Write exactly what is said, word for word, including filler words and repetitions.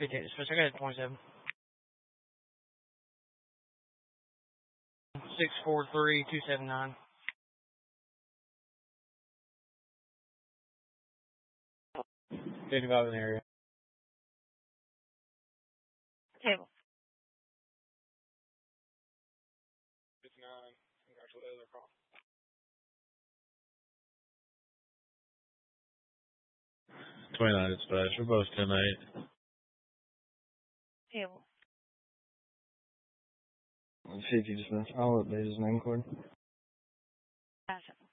fifty-eight dispatch. I got it twenty-seven. six four three two seven nine. fifty-five in the area. Table. fifty-nine. Congratulations. Call. twenty-nine dispatch. We're both ten eight. Table. fifty dispatch. I'll update his name card. Gotcha.